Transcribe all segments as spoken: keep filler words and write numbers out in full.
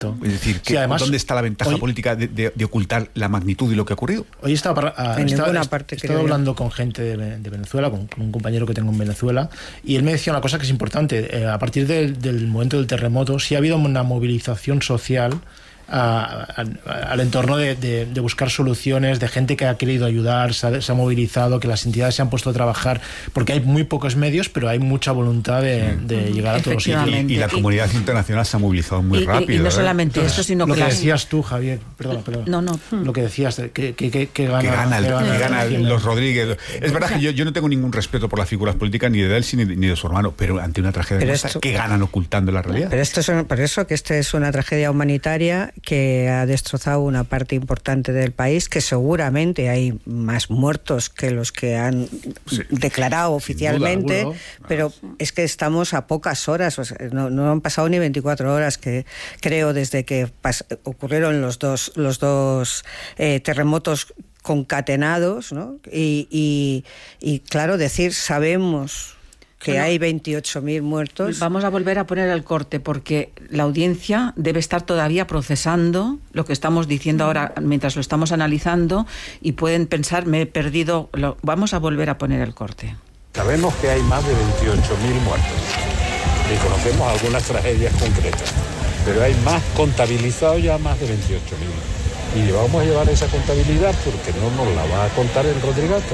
Es decir, que, sí, además, ¿dónde está la ventaja hoy, política de, de, de ocultar la magnitud de lo que ha ocurrido? Hoy estaba, uh, en estaba, ninguna parte, estaba hablando con gente de, de Venezuela, con, con un compañero que tengo en Venezuela, y él me decía una cosa que es importante. Eh, a partir del, del momento del terremoto, sí ha habido una movilización social A, a, al entorno de, de, de buscar soluciones, de gente que ha querido ayudar, se ha, se ha movilizado, que las entidades se han puesto a trabajar, porque hay muy pocos medios, pero hay mucha voluntad de, de llegar a todos los sitios. Y, y la comunidad y, internacional se ha movilizado muy y, rápido. Y, y no ¿eh? solamente esto, sino lo que... Lo que las... decías tú, Javier, perdona, perdona. No, no. Lo que decías, que, que, que, que gana, que gana, el, que gana, que gana el, los Rodríguez. Es verdad que yo, yo no tengo ningún respeto por las figuras políticas, ni de Delcy ni, ni de su hermano, pero ante una tragedia como esta, ¿qué ganan ocultando la realidad? Pero esto es un, por eso que esta es una tragedia humanitaria que ha destrozado una parte importante del país, que seguramente hay más muertos que los que han sí, declarado oficialmente, duda, pero no. Es que estamos a pocas horas, o sea, no, no han pasado ni veinticuatro horas, que creo, desde que pas- ocurrieron los dos, los dos eh, terremotos concatenados, ¿no? Y, y, y claro, decir, sabemos que bueno, hay veintiocho mil muertos. Vamos a volver a poner el corte, porque la audiencia debe estar todavía procesando lo que estamos diciendo ahora mientras lo estamos analizando, y pueden pensar, me he perdido. Lo... Vamos a volver a poner el corte. Sabemos que hay más de veintiocho mil muertos y conocemos algunas tragedias concretas, pero hay más contabilizados, ya más de veintiocho mil. Y vamos a llevar esa contabilidad porque no nos la va a contar el Rodrigato.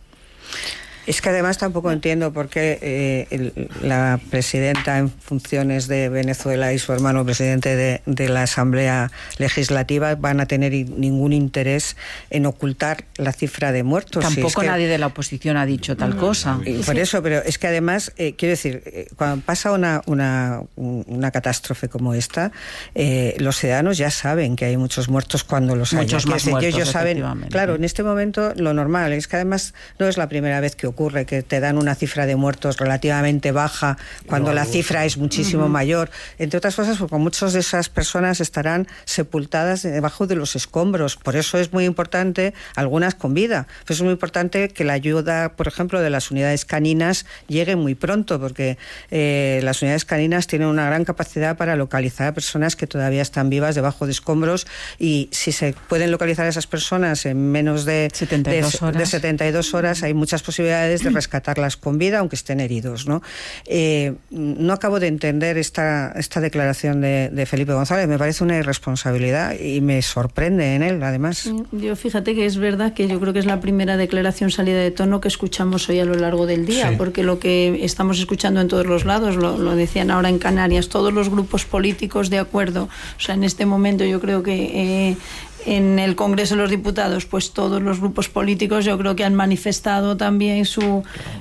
Es que además tampoco entiendo por qué eh, el, la presidenta en funciones de Venezuela y su hermano presidente de, de la Asamblea Legislativa van a tener ningún interés en ocultar la cifra de muertos. Tampoco si es que, nadie de la oposición ha dicho tal cosa. Y por eso, pero es que además, eh, quiero decir, eh, cuando pasa una, una, una catástrofe como esta, eh, los ciudadanos ya saben que hay muchos muertos cuando los hay. Muchos más muertos, ellos saben, claro, en este momento lo normal es que además no es la primera vez que ocurre ocurre, que te dan una cifra de muertos relativamente baja cuando la cifra es muchísimo uh-huh. mayor, entre otras cosas porque muchas de esas personas estarán sepultadas debajo de los escombros. Por eso es muy importante, algunas con vida, pues es muy importante que la ayuda, por ejemplo, de las unidades caninas llegue muy pronto, porque eh, las unidades caninas tienen una gran capacidad para localizar a personas que todavía están vivas debajo de escombros, y si se pueden localizar a esas personas en menos de setenta y dos de, horas. de setenta y dos horas, hay muchas posibilidades de rescatarlas con vida, aunque estén heridos, ¿no? Eh, no acabo de entender esta, esta declaración de, de Felipe González. Me parece una irresponsabilidad y me sorprende en él, además. Yo fíjate que es verdad que yo creo que es la primera declaración salida de tono que escuchamos hoy a lo largo del día, sí. porque lo que estamos escuchando en todos los lados, lo, lo decían ahora en Canarias, todos los grupos políticos de acuerdo. O sea, en este momento yo creo que eh, en el Congreso de los Diputados, pues todos los grupos políticos yo creo que han manifestado también su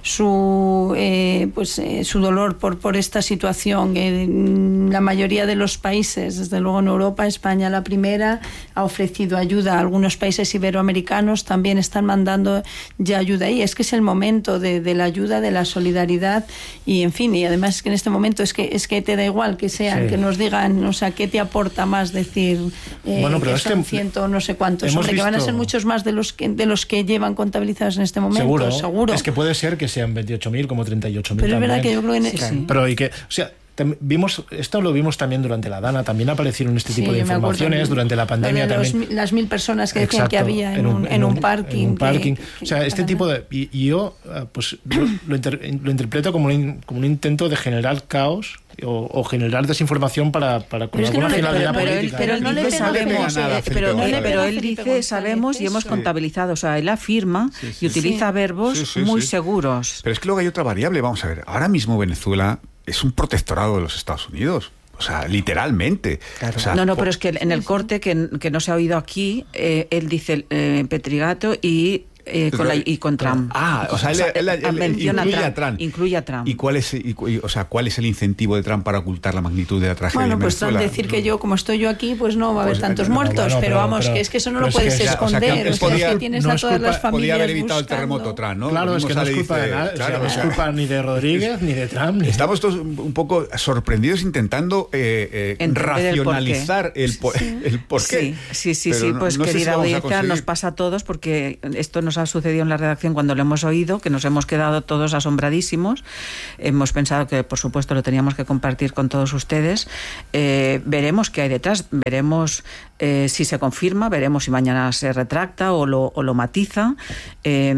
su eh, pues eh, su dolor por por esta situación. En la mayoría de los países, desde luego en Europa, España la primera, ha ofrecido ayuda. Algunos países iberoamericanos también están mandando ya ayuda, y es que es el momento de, de la ayuda, de la solidaridad, y en fin, y además es que en este momento es que es que te da igual que sean, sí. que nos digan, o sea, qué te aporta más decir eh, bueno, pero que son es que ciento no sé cuántos, hombre, que van a ser muchos más de los que de los que llevan contabilizados en este momento, seguro, seguro. Es que puede ser que sean veintiocho mil como treinta y ocho mil. Pero también. Es verdad que yo creo que en... sí, sí. Pero y que, o sea, vimos esto lo vimos también durante la Dana, también aparecieron este tipo sí, de informaciones acuerdo, durante la pandemia de los, también. Las mil personas que decían que había en, en, un, en un parking. En un parking. Que, o sea, este tipo de... Y, y yo pues lo, lo, inter, lo interpreto como un, como un intento de generar caos o, o generar desinformación para, para con alguna no finalidad pero, política. Pero él no dice sabemos, eh, pero, no le pero él dice sabemos y hemos sí. contabilizado, o sea, él afirma sí, sí, y utiliza sí. verbos sí, sí, muy sí. seguros. Pero es que luego hay otra variable, vamos a ver, ahora mismo Venezuela es un protectorado de los Estados Unidos. O sea, literalmente. Claro. O sea, no, no, pero es que en el corte que, que no se ha oído aquí, eh, él dice eh, Petrigato y... Eh, con la, y con Trump. Ah, o sea, él, él, él, él incluye a Trump. Incluye a Trump. ¿Y cuál es, y, o sea, cuál es el incentivo de Trump para ocultar la magnitud de la tragedia? Bueno, pues Trump decir que yo, como estoy yo aquí, pues no va a haber pues, tantos no, muertos, bueno, pero, pero vamos, pero, que es que eso no lo puedes es que, esconder. O sea, que o sea, podía, es que tienes no a todas culpa, las familias podía haber evitado buscando. el terremoto Trump, ¿no? Claro, es que no es culpa de nada, claro, no es culpa ni de Rodríguez ni de Trump. Ni Estamos todos un poco sorprendidos intentando eh, eh, racionalizar el porqué. Sí, sí, sí, sí, pues querida audiencia, nos pasa a todos porque esto nos nos ha sucedido en la redacción cuando lo hemos oído, que nos hemos quedado todos asombradísimos. Hemos pensado que, por supuesto, lo teníamos que compartir con todos ustedes. Eh, veremos qué hay detrás, veremos eh, si se confirma, veremos si mañana se retracta o lo, o lo matiza. Eh,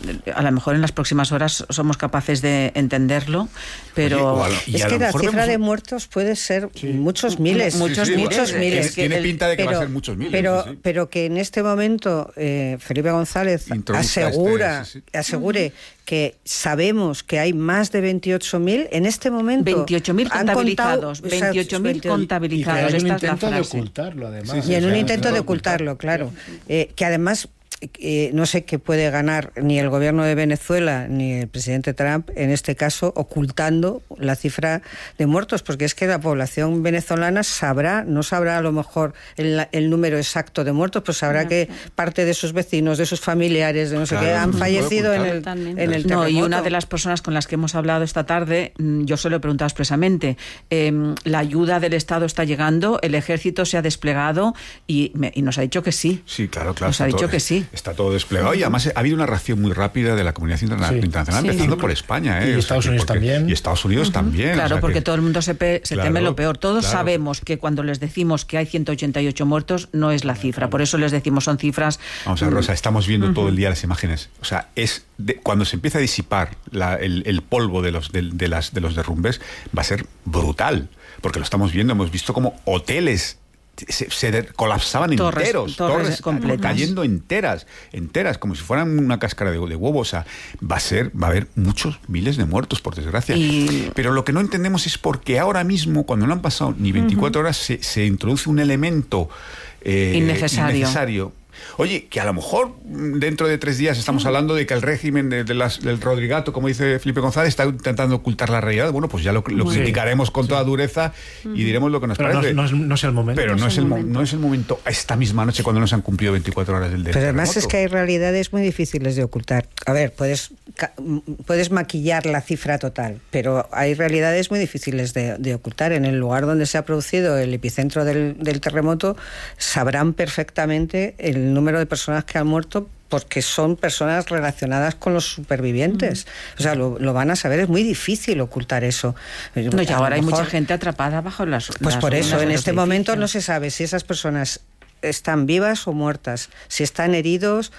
a lo mejor en las próximas horas somos capaces de entenderlo, pero... Oye, es que la cifra vemos... de muertos puede ser sí. muchos miles, sí, muchos, sí, sí, muchos bueno, miles. Tiene el, pinta de que pero, va a ser muchos miles. Pero, sí, sí. pero que en este momento eh, Felipe González asegura, este, sí, sí. asegure uh-huh. que sabemos que hay más de veintiocho mil, en este momento... veintiocho mil contabilizados, veintiocho mil contabilizados. Y que hay un intento de ocultarlo, además. Sí, sí, y en un intento de ocultarlo, claro. Eh, que además... Eh, no sé qué puede ganar ni el gobierno de Venezuela ni el presidente Trump en este caso ocultando la cifra de muertos, porque es que la población venezolana sabrá, no sabrá a lo mejor el, el número exacto de muertos, pues sabrá no, que parte de sus vecinos, de sus familiares, de no sé claro, qué, han fallecido en el, en el terremoto. No, y una de las personas con las que hemos hablado esta tarde, yo se lo he preguntado expresamente, eh, la ayuda del Estado está llegando, el ejército se ha desplegado y, me, y nos ha dicho que sí. Sí, claro, claro. Nos ha dicho todo, que sí. Está todo desplegado y además ha habido una reacción muy rápida de la comunidad interna- sí. internacional, sí. empezando por España. ¿eh? Y Estados Unidos porque, también. Y Estados Unidos uh-huh. también. Claro, o sea porque que todo el mundo se, pe- se claro, teme lo peor. Todos claro. sabemos que cuando les decimos que hay ciento ochenta y ocho muertos, no es la cifra. Por eso les decimos son cifras... Vamos a ver, Rosa, estamos viendo uh-huh. todo el día las imágenes. O sea, es de, cuando se empieza a disipar la, el, el polvo de los, de, de, las, de los derrumbes, va a ser brutal. Porque lo estamos viendo, hemos visto como hoteles Se, se colapsaban torres, enteros, torres, torres cayendo enteras, enteras, como si fueran una cáscara de, de huevo. O sea, va a ser, va a haber muchos miles de muertos, por desgracia. Y... Pero lo que no entendemos es por qué ahora mismo, cuando no han pasado ni veinticuatro uh-huh. horas, se, se introduce un elemento eh, innecesario. innecesario. Oye, que a lo mejor dentro de tres días estamos hablando de que el régimen de, de las, del Rodrigato, como dice Felipe González, está intentando ocultar la realidad. Bueno, pues ya lo, lo sí, criticaremos con sí. toda dureza y diremos lo que nos Pero parece. No, no, es, no es el momento. Pero no, no, es el mo- no es el momento esta misma noche cuando no se han cumplido veinticuatro horas del, del Pero además terremoto. Es que hay realidades muy difíciles de ocultar. A ver, puedes, puedes maquillar la cifra total, pero hay realidades muy difíciles de, de ocultar. En el lugar donde se ha producido el epicentro del, del terremoto, sabrán perfectamente el número de personas que han muerto porque son personas relacionadas con los supervivientes. Mm. O sea, lo, lo van a saber, es muy difícil ocultar eso. No, y ahora hay mucha gente atrapada bajo las... Pues las por eso, en este edificios. momento no se sabe si esas personas están vivas o muertas, si están heridos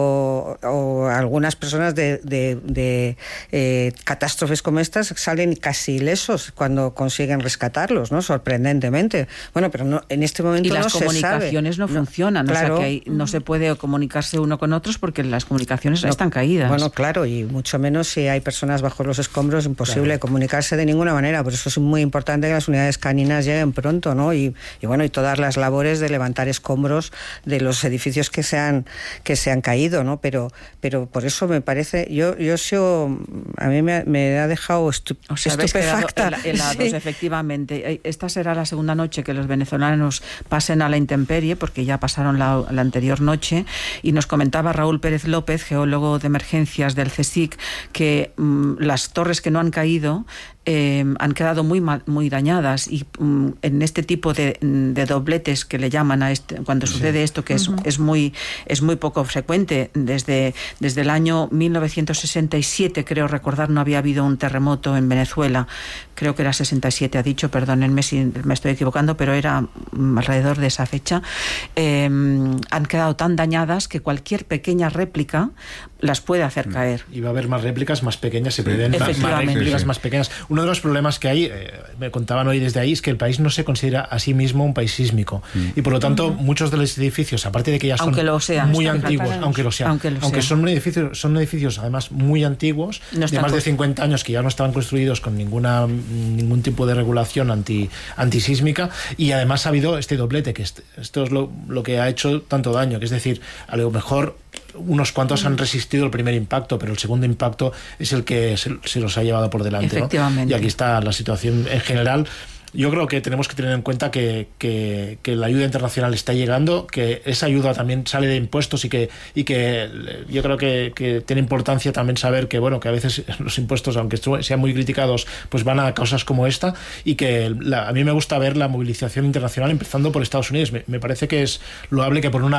o, o algunas personas de, de, de eh, catástrofes como estas salen casi ilesos cuando consiguen rescatarlos, ¿no? Sorprendentemente. Bueno, pero no, en este momento y las no se sabe. Y las comunicaciones no funcionan, no, claro. O sea que hay, no se puede comunicarse uno con otros porque las comunicaciones no, están caídas. Bueno, claro, y mucho menos si hay personas bajo los escombros, imposible claro. comunicarse de ninguna manera. Por eso es muy importante que las unidades caninas lleguen pronto, ¿no? Y, y bueno, y todas las labores de levantar escombros de los edificios que se han que se han caído, ¿no? Pero pero por eso me parece, yo yo sigo, a mí me, me ha dejado estu- o sea, estupefacta. Helados, sí. Efectivamente. Esta será la segunda noche que los venezolanos pasen a la intemperie, porque ya pasaron la, la anterior noche, y nos comentaba Raúl Pérez López, geólogo de emergencias del CSIC, que mmm, las torres que no han caído Eh, han quedado muy mal, muy dañadas y um, en este tipo de, de dobletes que le llaman a este, cuando sí. sucede esto, que uh-huh. es, es muy es muy poco frecuente. Desde, desde el año mil novecientos sesenta y siete, creo recordar, no había habido un terremoto en Venezuela. Creo que era sesenta y siete, ha dicho, perdónenme si me estoy equivocando, pero era alrededor de esa fecha. Eh, han quedado tan dañadas que cualquier pequeña réplica las puede hacer caer. Y va a haber más réplicas más pequeñas, se prevén más, más réplicas sí, sí. más pequeñas. Uno de los problemas que hay, eh, me contaban hoy desde ahí, es que el país no se considera a sí mismo un país sísmico. Mm. Y por lo tanto, uh-huh. muchos de los edificios, aparte de que ya son sean, muy antiguos, aunque lo sean, aunque, lo aunque sean. son edificios, son edificios además muy antiguos, no de más de cincuenta años, que ya no estaban construidos con ninguna ningún tipo de regulación anti antisísmica, y además ha habido este doblete, que este, esto es lo, lo que ha hecho tanto daño, que es decir, a lo mejor unos cuantos han resistido el primer impacto, pero el segundo impacto es el que se, se los ha llevado por delante, efectivamente, ¿no? Y aquí está la situación en general. Yo creo que tenemos que tener en cuenta que, que, que la ayuda internacional está llegando, que esa ayuda también sale de impuestos y que, y que yo creo que, que tiene importancia también saber que, bueno, que a veces los impuestos, aunque sean muy criticados, pues van a causas como esta, y que la, a mí me gusta ver la movilización internacional empezando por Estados Unidos. Me, me parece que es loable que por una vez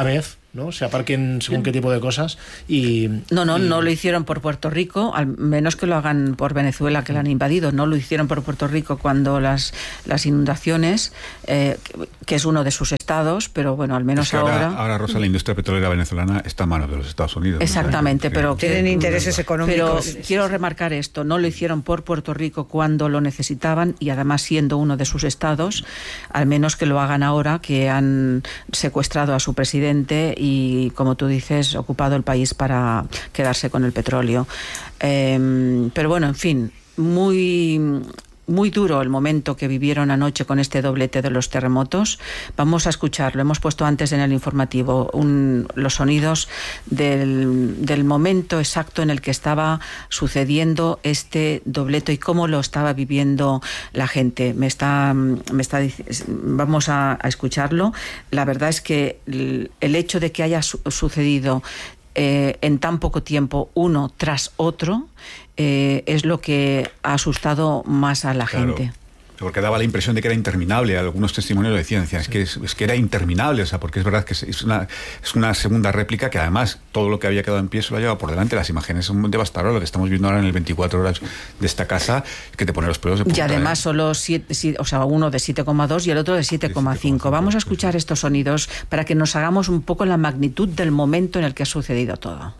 ¿no? Se aparquen según qué tipo de cosas y... No, no, y... no lo hicieron por Puerto Rico, al menos que lo hagan por Venezuela, que la han invadido. No lo hicieron por Puerto Rico cuando las, las inundaciones, eh, que es uno de sus estados, pero bueno, al menos es que ahora... ahora... Ahora, Rosa, la industria petrolera venezolana está en manos de los Estados Unidos. Exactamente, ¿no? pero... Tienen que, intereses económicos. Pero quiero remarcar esto, no lo hicieron por Puerto Rico cuando lo necesitaban y además siendo uno de sus estados, al menos que lo hagan ahora, que han secuestrado a su presidente y, como tú dices, ocupado el país para quedarse con el petróleo. Eh, pero bueno, en fin, muy... Muy duro el momento que vivieron anoche con este doblete de los terremotos. Vamos a escucharlo. Hemos puesto antes en el informativo un, los sonidos del, del momento exacto en el que estaba sucediendo este doblete y cómo lo estaba viviendo la gente. Me está, me está, vamos a, a escucharlo. La verdad es que el, el hecho de que haya su, sucedido Eh, en tan poco tiempo, uno tras otro, eh, es lo que ha asustado más a la claro. gente. Porque daba la impresión de que era interminable. Algunos testimonios lo decían, decían, es que, es, es que era interminable, o sea, porque es verdad que es una, es una segunda réplica que además todo lo que había quedado en pie se lo ha llevado por delante. Las imágenes son devastadoras, lo que estamos viendo ahora en el veinticuatro horas de esta casa, que te pone los pelos de punta. Y además ¿eh? solo siete, siete, o sea, uno de siete coma dos y el otro de siete coma cinco. Vamos a escuchar estos sonidos para que nos hagamos un poco la magnitud del momento en el que ha sucedido todo.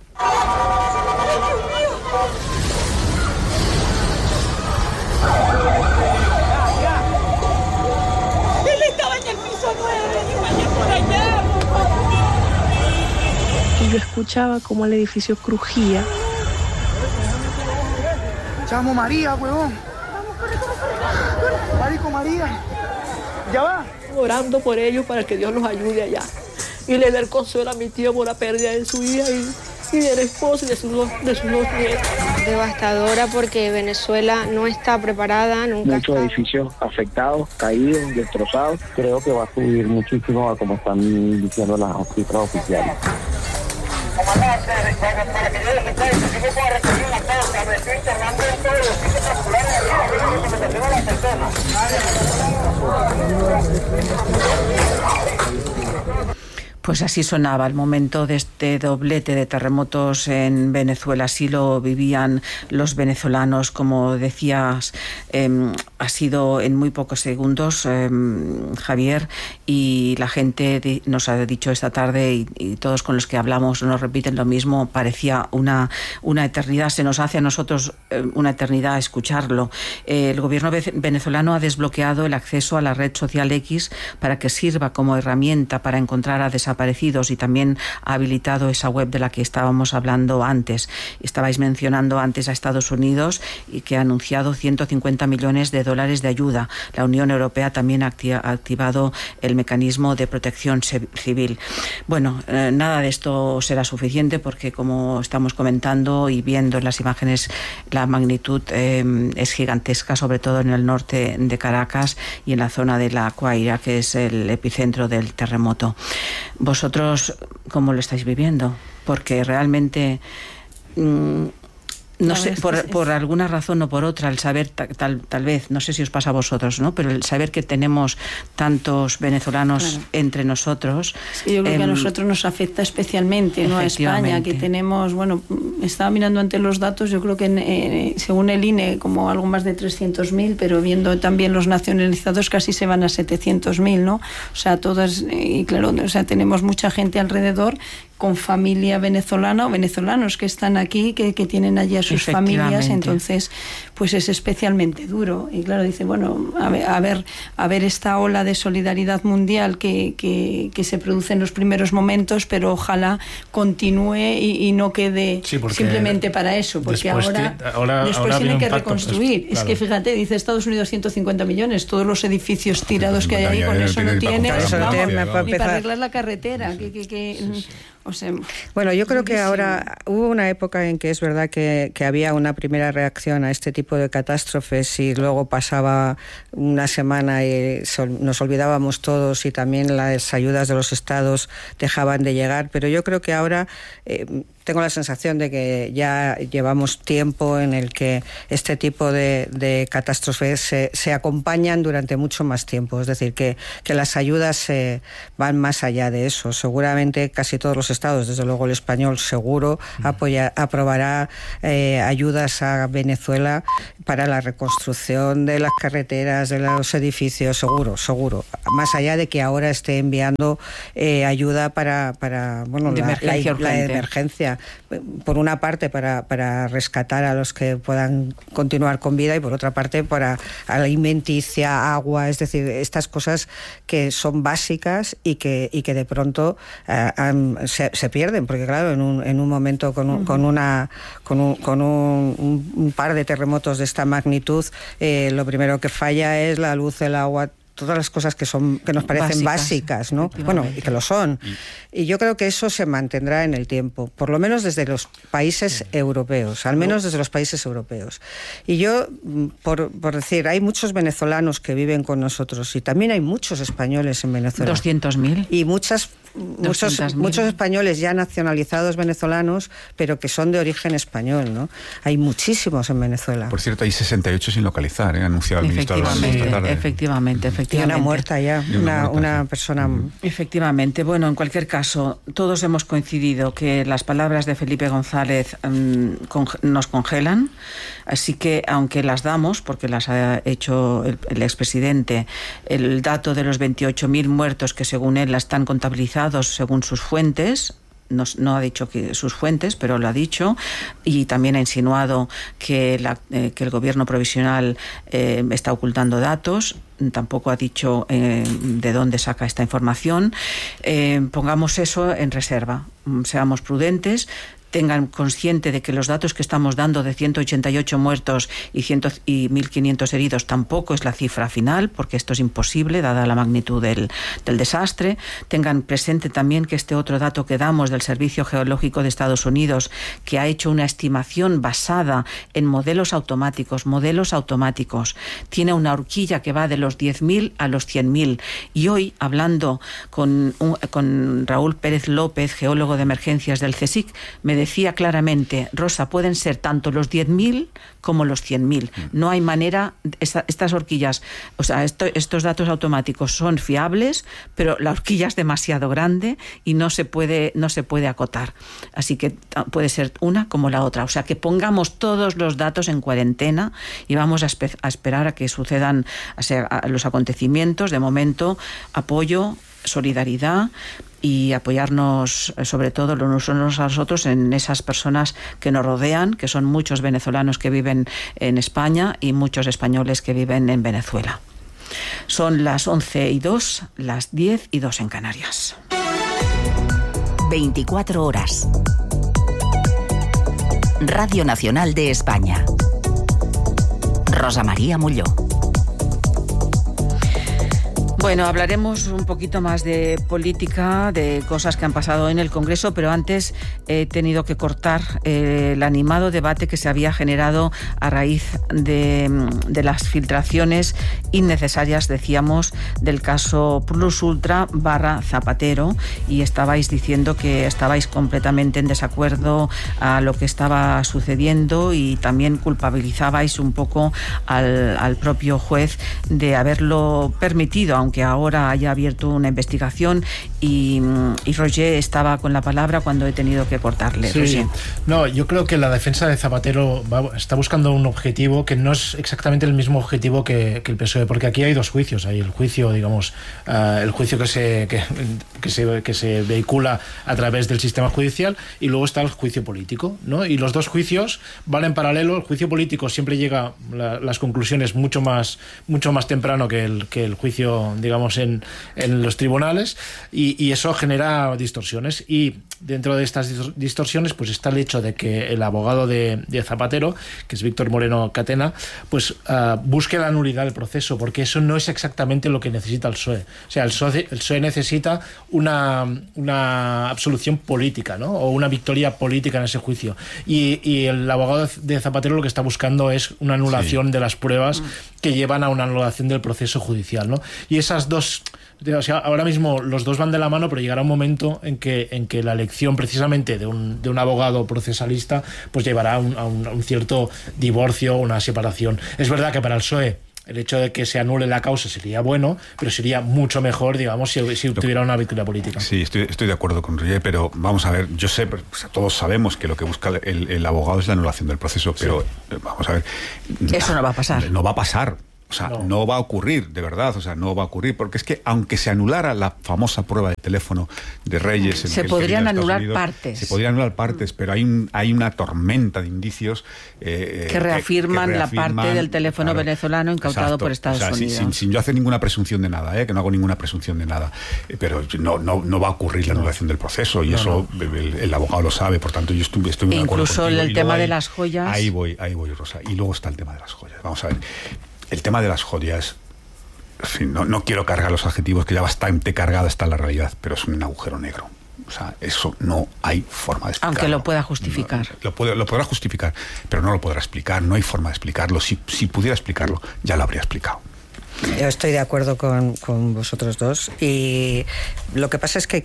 Yo escuchaba cómo el edificio crujía. Chamo María, huevón. Marico María. Ya va. Orando por ellos para que Dios los ayude allá. Y le dé el consuelo a mi tío por la pérdida de su hija y, y del esposo y de sus, dos, de sus dos nietos. Devastadora porque Venezuela no está preparada, nunca Muchos está. edificios afectados, caídos, destrozados. Creo que va a subir muchísimo a como están diciendo las cifras oficiales. Comandante, para que yo les recuerde, si no puedo recibir una pauta, me estoy internando en todos los sitios populares de la recomendación a las personas. Pues así sonaba el momento de este doblete de terremotos en Venezuela. Así lo vivían los venezolanos, como decías, eh, ha sido en muy pocos segundos, eh, Javier, y la gente di- nos ha dicho esta tarde, y, y todos con los que hablamos nos repiten lo mismo, parecía una, una eternidad, se nos hace a nosotros eh, una eternidad escucharlo. Eh, el gobierno ve- venezolano ha desbloqueado el acceso a la red social X para que sirva como herramienta para encontrar a desaparecidos y también ha habilitado esa web de la que estábamos hablando antes. Estabais mencionando antes a Estados Unidos y que ha anunciado ciento cincuenta millones de dólares de ayuda. La Unión Europea también ha activado el mecanismo de protección civil. Bueno, eh, nada de esto será suficiente porque, como estamos comentando y viendo en las imágenes, la magnitud eh, es gigantesca, sobre todo en el norte de Caracas y en la zona de La Guaira, que es el epicentro del terremoto. ¿Vosotros cómo lo estáis viviendo? Porque realmente... Mmm, No sé, por, por alguna razón o por otra, el saber, tal, tal vez, no sé si os pasa a vosotros, ¿no? Pero el saber que tenemos tantos venezolanos claro. entre nosotros... Sí, yo creo eh, que a nosotros nos afecta especialmente, ¿no? A España, que tenemos, bueno, estaba mirando ante los datos, yo creo que eh, según el I N E como algo más de trescientos mil, pero viendo también los nacionalizados casi se van a setecientos mil, ¿no? O sea, todas, y claro, o sea, tenemos mucha gente alrededor con familia venezolana o venezolanos que están aquí, que, que tienen allí a sus familias, entonces pues es especialmente duro. Y claro, dice, bueno, a ver, a ver, a ver esta ola de solidaridad mundial que, que, que se produce en los primeros momentos, pero ojalá continúe y, y no quede sí, simplemente para eso, porque ahora, te, ahora después ahora tienen que impacto, reconstruir. Pues, claro. Es que fíjate, dice Estados Unidos ciento cincuenta millones, todos los edificios tirados que hay ahí, con eso no tiene ni para arreglar la carretera, que, que, que sí, sí. O sea, bueno, yo creo que ahora hubo una época en que es verdad que, que había una primera reacción a este tipo de catástrofes y luego pasaba una semana y sol, nos olvidábamos todos y también las ayudas de los estados dejaban de llegar, pero yo creo que ahora eh, tengo la sensación de que ya llevamos tiempo en el que este tipo de, de catástrofes se, se acompañan durante mucho más tiempo. Es decir, que, que las ayudas eh, van más allá de eso. Seguramente casi todos los estados, desde luego el español seguro, apoya, aprobará eh, ayudas a Venezuela para la reconstrucción de las carreteras, de los edificios, seguro, seguro. Más allá de que ahora esté enviando eh, ayuda para, para bueno, de la, emergencia, la, la emergencia. Por una parte para, para rescatar a los que puedan continuar con vida y por otra parte para alimenticia, agua, es decir, estas cosas que son básicas y que, y que de pronto uh, um, se, se pierden, porque claro, en un, en un momento con, un, uh-huh. con, una, con, un, con un, un, un par de terremotos de esta magnitud, eh, lo primero que falla es la luz, el agua, todas las cosas que son que nos parecen básicas, básicas, ¿no? Bueno, y que lo son. Y yo creo que eso se mantendrá en el tiempo, por lo menos desde los países europeos, al menos desde los países europeos. Y yo, por, por decir, hay muchos venezolanos que viven con nosotros y también hay muchos españoles en Venezuela. doscientos mil. Y muchas Muchos, muchos españoles ya nacionalizados venezolanos, pero que son de origen español, ¿no? Hay muchísimos en Venezuela. Por cierto, hay sesenta y ocho sin localizar, ¿eh? Anunciado el ministro de la Efectivamente, efectivamente, efectivamente. Y una muerta ya, una, una, muerta, una persona... Uh-huh. Efectivamente. Bueno, en cualquier caso, todos hemos coincidido que las palabras de Felipe González um, con, nos congelan, así que, aunque las damos, porque las ha hecho el, el expresidente, el dato de los veintiocho mil muertos que según él la están contabilizando según sus fuentes, no, no ha dicho que sus fuentes, pero lo ha dicho, y también ha insinuado que, la, eh, que el gobierno provisional eh, está ocultando datos. Tampoco ha dicho eh, de dónde saca esta información. Eh, pongamos eso en reserva, seamos prudentes. Tengan consciente de que los datos que estamos dando de ciento ochenta y ocho muertos y, cien y mil quinientos heridos tampoco es la cifra final, porque esto es imposible dada la magnitud del, del desastre. Tengan presente también que este otro dato que damos del Servicio Geológico de Estados Unidos, que ha hecho una estimación basada en modelos automáticos, modelos automáticos, tiene una horquilla que va de los diez mil a los cien mil. Y hoy, hablando con, un, con Raúl Pérez López, geólogo de emergencias del CSIC, me decía claramente, Rosa, pueden ser tanto los diez mil como los cien mil. No hay manera, esta, estas horquillas, o sea, esto, estos datos automáticos son fiables, pero la horquilla es demasiado grande y no se puede, no se puede acotar. Así que puede ser una como la otra. O sea, que pongamos todos los datos en cuarentena y vamos a, espe- a esperar a que sucedan a ser, a los acontecimientos. De momento, apoyo, solidaridad y apoyarnos sobre todo los unos a los otros en esas personas que nos rodean, que son muchos venezolanos que viven en España y muchos españoles que viven en Venezuela. Son las once y dos, las diez y dos en Canarias. veinticuatro horas. Radio Nacional de España. Rosa María Molló. Bueno, hablaremos un poquito más de política, de cosas que han pasado en el Congreso, pero antes he tenido que cortar eh, el animado debate que se había generado a raíz de, de las filtraciones innecesarias, decíamos, del caso Plus Ultra barra Zapatero, y estabais diciendo que estabais completamente en desacuerdo a lo que estaba sucediendo y también culpabilizabais un poco al, al propio juez de haberlo permitido, aunque que ahora haya abierto una investigación, y, y Roger estaba con la palabra cuando he tenido que cortarle. Sí. Roger. No, yo creo que la defensa de Zapatero va, está buscando un objetivo que no es exactamente el mismo objetivo que, que el P S O E, porque aquí hay dos juicios. Hay el juicio, digamos, uh, el juicio que se, que, que, se, que se vehicula a través del sistema judicial, y luego está el juicio político, ¿no? Y los dos juicios van en paralelo. El juicio político siempre llega la, las conclusiones mucho más, mucho más temprano que el, que el juicio, digamos, en, en los tribunales, y, y eso genera distorsiones. Y dentro de estas distorsiones pues está el hecho de que el abogado de, de Zapatero, que es Víctor Moreno Catena, pues uh, busque la nulidad del proceso, porque eso no es exactamente lo que necesita el P S O E. O sea, el P S O E, el P S O E necesita una, una absolución política, ¿no? O una victoria política en ese juicio. Y, y el abogado de Zapatero lo que está buscando es una anulación sí. de las pruebas que llevan a una anulación del proceso judicial, ¿no? Y esas dos... O sea, ahora mismo los dos van de la mano, pero llegará un momento en que, en que la elección precisamente de un, de un abogado procesalista pues llevará a un, a un, a un cierto divorcio, una separación. Es verdad que para el P S O E el hecho de que se anule la causa sería bueno, pero sería mucho mejor, digamos, si, si tuviera una victoria política. Sí, estoy, estoy de acuerdo con Roger, pero vamos a ver, yo sé, pues, todos sabemos que lo que busca el, el abogado es la anulación del proceso, pero sí. vamos a ver... Eso no va a pasar. No va a pasar. O sea, no. no va a ocurrir, de verdad, o sea, no va a ocurrir, porque es que aunque se anulara la famosa prueba de teléfono de Reyes... Se en, podrían en anular Unidos, partes. Se podrían anular partes, pero hay, un, hay una tormenta de indicios... Eh, que, reafirman que, que reafirman la parte del teléfono claro, venezolano incautado exacto, por Estados o sea, Unidos. Sin, sin yo hacer ninguna presunción de nada, ¿eh? que no hago ninguna presunción de nada, eh, pero no, no, no va a ocurrir la anulación del proceso, y no, eso no. El, el abogado lo sabe, por tanto yo estoy, estoy muy de acuerdo contigo. Incluso el tema hay, de las joyas... Ahí voy, ahí voy, Rosa. Y luego está el tema de las joyas. Vamos a ver... El tema de las joyas, en fin, no, no quiero cargar los adjetivos, que ya bastante cargada está la realidad, pero es un agujero negro. O sea, eso no hay forma de explicarlo. Aunque lo pueda justificar. No, lo, puede, lo podrá justificar, pero no lo podrá explicar, no hay forma de explicarlo. Si, si pudiera explicarlo, ya lo habría explicado. Yo estoy de acuerdo con, con vosotros dos, y lo que pasa es que...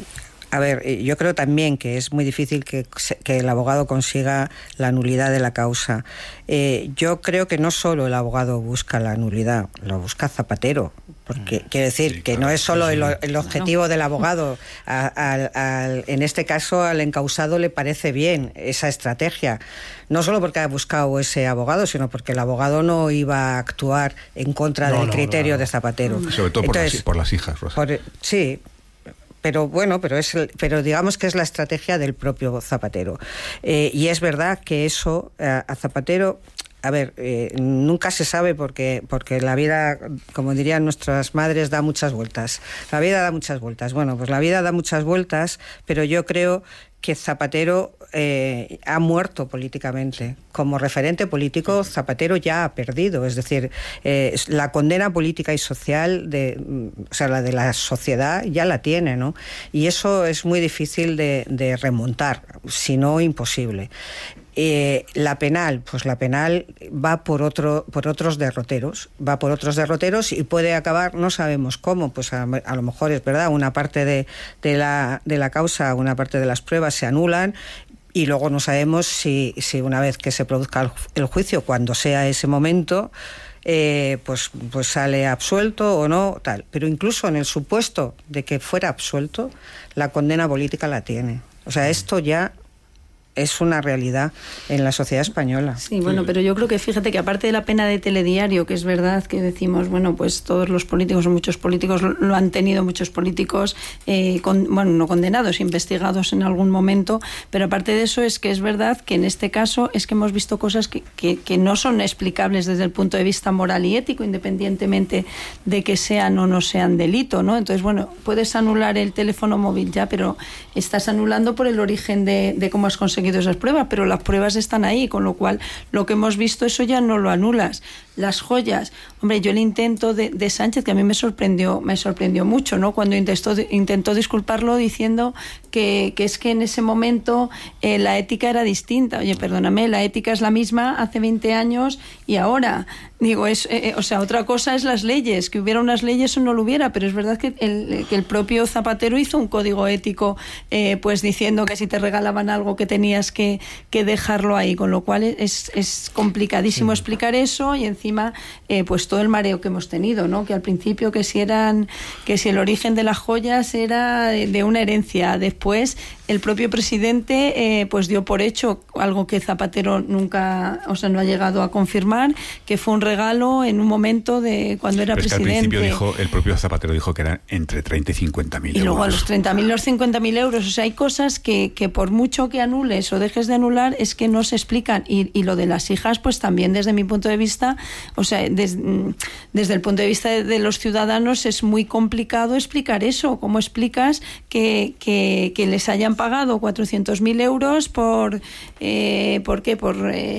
A ver, yo creo también que es muy difícil que, que el abogado consiga la nulidad de la causa. Eh, yo creo que no solo el abogado busca la nulidad, lo busca Zapatero. Porque quiero decir sí, que claro, no es solo sí, sí. El, el objetivo no. del abogado. A, a, a, en este caso, al encausado le parece bien esa estrategia. No solo porque ha buscado ese abogado, sino porque el abogado no iba a actuar en contra no, del no, criterio no, no. de Zapatero. Sobre todo por, Entonces, las, por las hijas, Rosa. Por, sí. Pero bueno, pero es el, pero digamos que es la estrategia del propio Zapatero. Eh, y es verdad que eso a, a Zapatero, a ver, eh, nunca se sabe porque, porque la vida, como dirían nuestras madres, da muchas vueltas. La vida da muchas vueltas. Bueno, pues la vida da muchas vueltas, pero yo creo que Zapatero eh, ha muerto políticamente. Como referente político, Zapatero ya ha perdido. Es decir, eh, la condena política y social, de, o sea, la de la sociedad, ya la tiene, ¿no? Y eso es muy difícil de, de remontar, si no imposible. Eh, la penal, pues la penal va por otro, por otros derroteros, va por otros derroteros y puede acabar, no sabemos cómo, pues a, a lo mejor es verdad, una parte de, de, la, de la causa, una parte de las pruebas se anulan y luego no sabemos si, si una vez que se produzca el, el juicio, cuando sea ese momento, eh, pues, pues sale absuelto o no, tal. Pero incluso en el supuesto de que fuera absuelto, la condena política la tiene. O sea, esto ya es una realidad en la sociedad española. Sí, bueno, pero yo creo que fíjate que aparte de la pena de telediario, que es verdad que decimos, bueno, pues todos los políticos o muchos políticos lo han tenido, muchos políticos, eh, con, bueno, no condenados, investigados en algún momento, pero aparte de eso es que es verdad que en este caso es que hemos visto cosas que, que, que no son explicables desde el punto de vista moral y ético, independientemente de que sean o no sean delito, ¿no? Entonces, bueno, puedes anular el teléfono móvil ya, pero estás anulando por el origen de, de cómo has conseguido esas pruebas, pero las pruebas están ahí, con lo cual lo que hemos visto, eso ya no lo anulas. Las joyas, hombre, yo el intento de, de Sánchez, que a mí me sorprendió, me sorprendió mucho, ¿no? Cuando intentó, intentó disculparlo diciendo que, que es que en ese momento eh, la ética era distinta. Oye, perdóname, la ética es la misma hace veinte años y ahora. Digo, es, eh, o sea, otra cosa es las leyes, que hubiera unas leyes o no lo hubiera, pero es verdad que el, que el propio Zapatero hizo un código ético, eh, pues diciendo que si te regalaban algo que tenías que, que dejarlo ahí, con lo cual es, es complicadísimo sí. explicar eso y encima eh, pues todo el mareo que hemos tenido, ¿no? Que al principio que si eran, que si el origen de las joyas era de, de una herencia, después el propio presidente eh, pues dio por hecho algo que Zapatero nunca, o sea, no ha llegado a confirmar, que fue un regalo en un momento de cuando era Pero es presidente. Que al principio dijo, el propio Zapatero dijo que eran entre treinta y cincuenta mil euros. Y luego a los treinta mil, los cincuenta mil euros. O sea, hay cosas que, que por mucho que anules o dejes de anular, es que no se explican. Y, y lo de las hijas, pues también desde mi punto de vista, o sea, des, desde el punto de vista de, de los ciudadanos es muy complicado explicar eso. ¿Cómo explicas que, que, que les hayan pagado cuatrocientos mil euros por, eh, ¿por qué? Por... Eh,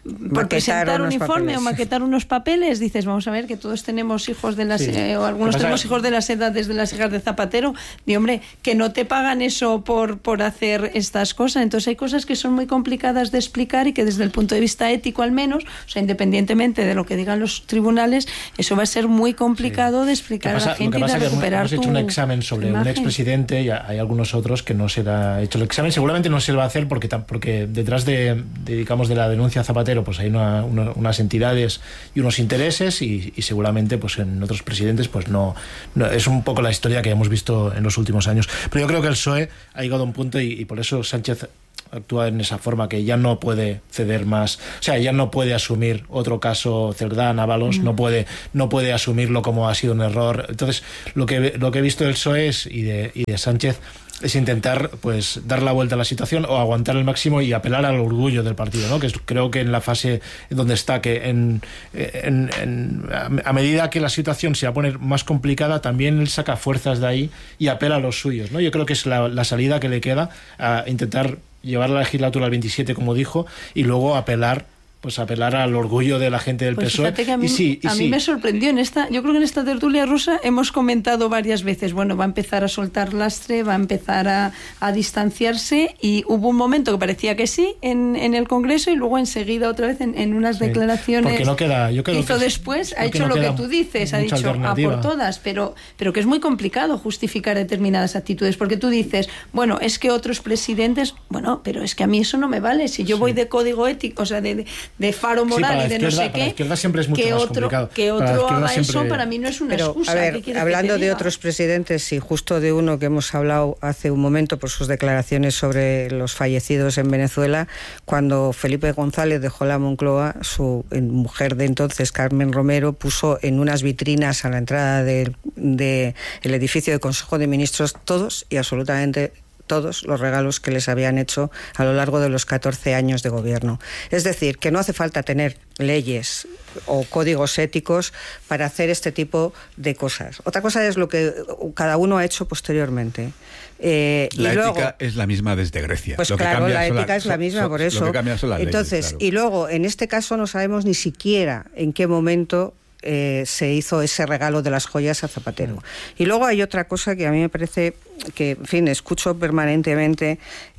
por presentar un informe papeles. o maquetar unos papeles, dices, vamos a ver, que todos tenemos hijos de las, sí. eh, o algunos tenemos hijos de las edades de las hijas de Zapatero, y hombre, que no te pagan eso por, por hacer estas cosas. Entonces hay cosas que son muy complicadas de explicar y que desde el punto de vista ético al menos, o sea, independientemente de lo que digan los tribunales, eso va a ser muy complicado sí. de explicar pasa, a la gente y de recuperar tu hemos hecho un examen sobre imagen. un expresidente, y hay algunos otros que no se le ha hecho el examen, seguramente no se le va a hacer porque, porque detrás de, de, digamos, de la denuncia Zapatero pues hay una, una, unas entidades y unos intereses, y, y seguramente pues en otros presidentes pues no, no, es un poco la historia que hemos visto en los últimos años. Pero yo creo que el P S O E ha llegado a un punto, y, y por eso Sánchez actúa en esa forma, que ya no puede ceder más, o sea, ya no puede asumir otro caso Cerdán, Ábalos, mm. no puede no puede asumirlo como ha sido un error. Entonces, lo que lo que he visto del P S O E es, y de y de Sánchez es intentar pues dar la vuelta a la situación o aguantar el máximo y apelar al orgullo del partido, ¿no? Que es, creo que en la fase donde está, que en, en, en a medida que la situación se va a poner más complicada, también él saca fuerzas de ahí y apela a los suyos, ¿no? Yo creo que es la, la salida que le queda, a intentar llevar la legislatura al veintisiete, como dijo, y luego apelar pues apelar al orgullo de la gente del pues P S O E. Que a mí, y sí, y a sí. mí me sorprendió en esta, yo creo que en esta tertulia rusa hemos comentado varias veces, bueno, va a empezar a soltar lastre, va a empezar a, a distanciarse, y hubo un momento que parecía que sí en, en el Congreso, y luego enseguida otra vez en, en unas sí, declaraciones porque no queda, yo creo hizo que después, ha hecho no lo que tú dices, ha dicho a por todas, pero, pero que es muy complicado justificar determinadas actitudes, porque tú dices, bueno, es que otros presidentes, bueno, pero es que a mí eso no me vale, si yo sí. voy de código ético, o sea, de, de, de faro moral, sí, y de izquierda, no sé qué, izquierda siempre es mucho que más otro, complicado. que otro haga siempre... eso para mí no es una Pero, excusa. a ver, hablando de otros presidentes, y justo de uno que hemos hablado hace un momento por sus declaraciones sobre los fallecidos en Venezuela, cuando Felipe González dejó la Moncloa, su mujer de entonces, Carmen Romero, puso en unas vitrinas a la entrada del de el edificio del Consejo de Ministros todos y absolutamente todos los regalos que les habían hecho a lo largo de los catorce años de gobierno. Es decir, que no hace falta tener leyes o códigos éticos para hacer este tipo de cosas. Otra cosa es lo que cada uno ha hecho posteriormente. Eh, la y ética luego, es la misma desde Grecia. Pues lo claro, que la ética la, es la misma, so, por eso. Lo que cambia son las Entonces, leyes, claro. Y luego, en este caso no sabemos ni siquiera en qué momento Eh, se hizo ese regalo de las joyas a Zapatero. Y luego hay otra cosa que a mí me parece que, en fin, escucho permanentemente,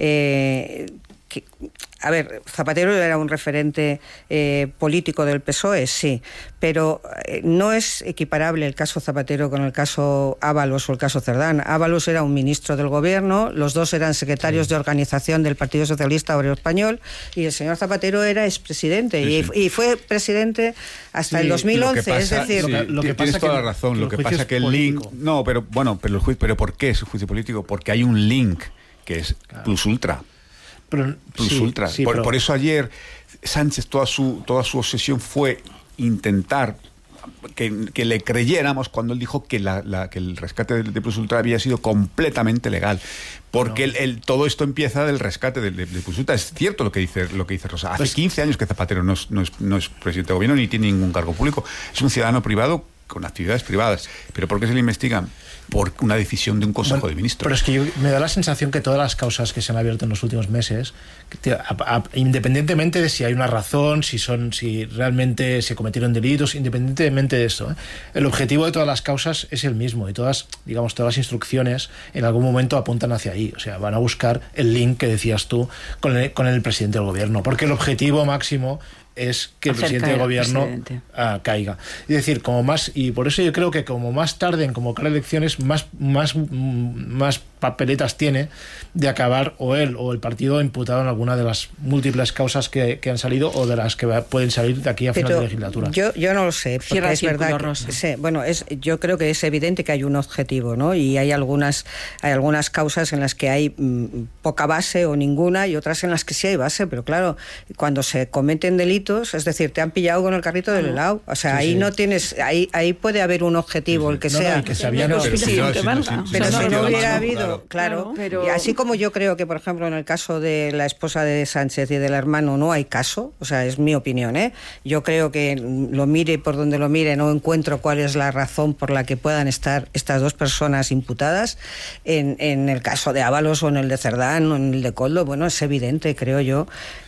eh, que, a ver, Zapatero era un referente eh, político del P S O E, sí, pero eh, no es equiparable el caso Zapatero con el caso Ábalos o el caso Cerdán. Ábalos era un ministro del gobierno, los dos eran secretarios sí. de organización del Partido Socialista Obrero Español, y el señor Zapatero era expresidente, sí, sí. Y, y fue presidente hasta sí, el dos mil once, pasa, es decir... Sí, lo que tienes pasa toda que, la razón, lo que pasa que el link... No, pero bueno, pero, el juicio, pero ¿por qué es un juicio político? Porque hay un link que es claro. plus ultra. Pero, plus sí, ultra. Sí, por, pero... por eso ayer Sánchez, toda su, toda su obsesión fue intentar que, que le creyéramos cuando él dijo que, la, la, que el rescate de, de plus ultra había sido completamente legal. Porque no. el, el, todo esto empieza del rescate de, de, de plus ultra. Es cierto lo que dice, lo que dice Rosa. Hace pues, quince años que Zapatero no es, no, es, no es presidente de gobierno ni tiene ningún cargo público. Es un ciudadano privado con actividades privadas. ¿Pero por qué se le investigan? Por una decisión de un Consejo bueno, de Ministros. Pero es que yo, me da la sensación que todas las causas que se han abierto en los últimos meses, que, a, a, independientemente de si hay una razón, si son, si realmente se cometieron delitos, independientemente de eso, ¿eh? El objetivo de todas las causas es el mismo, y todas, digamos, todas las instrucciones en algún momento apuntan hacia ahí. O sea, van a buscar el link que decías tú con el, con el presidente del gobierno, porque el objetivo máximo es que el presidente del gobierno uh, caiga. Es decir, como más, y por eso yo creo que como más tarde en convocar elecciones, más, más, más papeletas tiene de acabar o él o el partido imputado en alguna de las múltiples causas que, que han salido o de las que va, pueden salir de aquí a final Pero de legislatura. Yo, yo no lo sé, porque Cierra es verdad que, sí, bueno, es, yo creo que es evidente que hay un objetivo, ¿no? Y hay algunas, hay algunas causas en las que hay mmm, poca base o ninguna, y otras en las que sí hay base, pero claro, cuando se cometen delitos, es decir, te han pillado con el carrito del helado, o sea, sí, ahí sí. no tienes, ahí, ahí puede haber un objetivo, sí, sí. el que no, sea. No, que sabían no, pero, sí, sí, no, que sí, valga. sí, sí, pero sí, si sí, no sí, hubiera sí, habido, claro, claro, pero... y así como yo creo que, por ejemplo, en el caso de la esposa de Sánchez y del hermano no hay caso, o sea, es mi opinión, ¿eh? Yo creo que lo mire por donde lo mire, no encuentro cuál es la razón por la que puedan estar estas dos personas imputadas. En, en el caso de Ábalos o en el de Cerdán o en el de Koldo, bueno, es evidente, creo yo,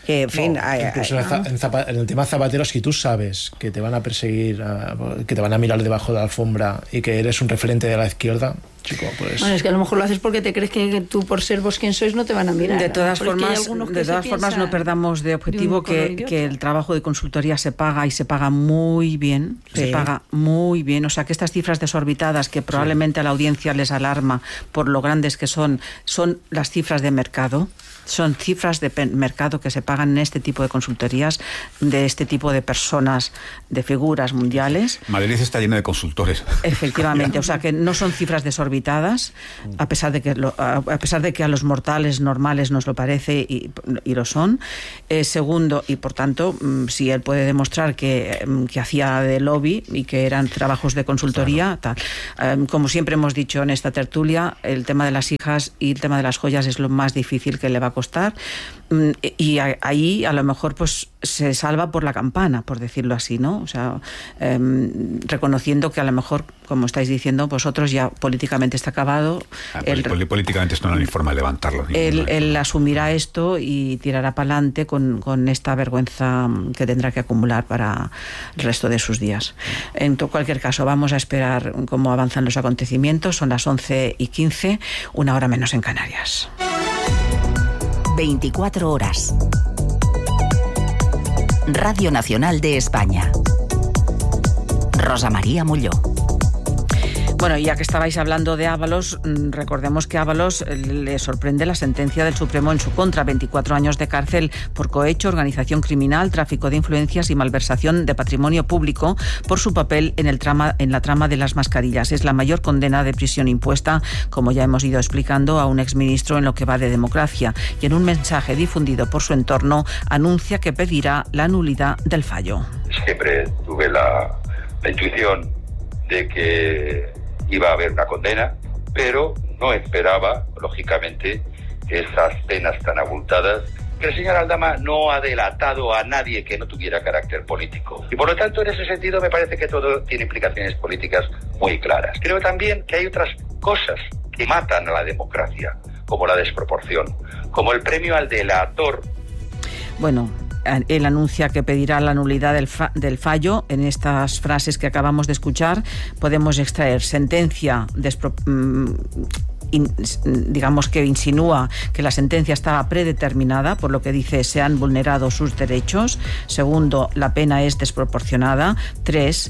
Que, en fin, no, hay, incluso hay, en, zapa, en el tema zapateros, si tú sabes que te van a perseguir, que te van a mirar debajo de la alfombra y que eres un referente de la izquierda, chico, pues... Bueno, es que a lo mejor lo haces porque te crees que tú, por ser vos quien sois, no te van a mirar. De todas porque formas, de todas formas no perdamos de objetivo de que, que el trabajo de consultoría se paga y se paga muy bien, sí. se paga muy bien. O sea, que estas cifras desorbitadas que probablemente sí. a la audiencia les alarma por lo grandes que son, son las cifras de mercado. Son cifras de mercado que se pagan en este tipo de consultorías, de este tipo de personas, de figuras mundiales. Madrid está lleno de consultores. Efectivamente, o sea que no son cifras desorbitadas, a pesar de que lo, a pesar de que a los mortales normales nos lo parece y, y lo son. Eh, segundo, y por tanto, si él puede demostrar que, que hacía de lobby y que eran trabajos de consultoría, claro. tal. Eh, como siempre hemos dicho en esta tertulia, el tema de las hijas y el tema de las joyas es lo más difícil que le va a costar, y ahí a lo mejor pues se salva por la campana, por decirlo así, ¿no? O sea, eh, reconociendo que a lo mejor, como estáis diciendo vosotros, ya políticamente está acabado. Ah, el, políticamente esto no hay forma de levantarlo. Él, él asumirá esto y tirará para adelante con, con esta vergüenza que tendrá que acumular para el resto de sus días. En cualquier caso, vamos a esperar cómo avanzan los acontecimientos. Son las once y quince, una hora menos en Canarias. veinticuatro horas. Radio Nacional de España. Rosa María Molló. Bueno, ya que estabais hablando de Ábalos, recordemos que a Ábalos le sorprende la sentencia del Supremo en su contra, veinticuatro años de cárcel por cohecho, organización criminal, tráfico de influencias y malversación de patrimonio público por su papel en el trama, en la trama de las mascarillas. Es la mayor condena de prisión impuesta, como ya hemos ido explicando, a un exministro en lo que va de democracia, y en un mensaje difundido por su entorno anuncia que pedirá la nulidad del fallo. Siempre tuve la, la intuición de que iba a haber una condena, pero no esperaba, lógicamente, esas penas tan abultadas, que el señor Aldama no ha delatado a nadie que no tuviera carácter político. Y por lo tanto, en ese sentido, me parece que todo tiene implicaciones políticas muy claras. Creo también que hay otras cosas que matan a la democracia, como la desproporción, como el premio al delator. Bueno, él anuncia que pedirá la nulidad del, fa- del fallo. En estas frases que acabamos de escuchar podemos extraer sentencia despro- in, digamos que insinúa que la sentencia estaba predeterminada, por lo que dice se han vulnerado sus derechos. Segundo, la pena es desproporcionada. Tres,